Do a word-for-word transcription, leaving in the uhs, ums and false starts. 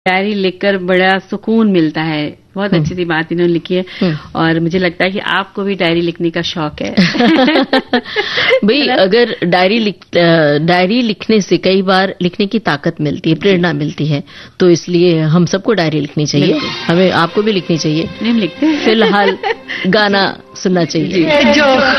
Diary लिखकर बड़ा सुकून मिलता है। बहुत अच्छी सी बात इन्होंने लिखी है और मुझे लगता है कि आपको भी डायरी लिखने का शौक है। भाई अगर डायरी लिख डायरी लिखने से कई बार लिखने की ताकत मिलती है, प्रेरणा मिलती है, तो इसलिए हम सबको डायरी लिखनी चाहिए। हमें आपको भी लिखनी चाहिए। नहीं लिखते हैं। फिलहाल गाना सुनना चाहिए। जो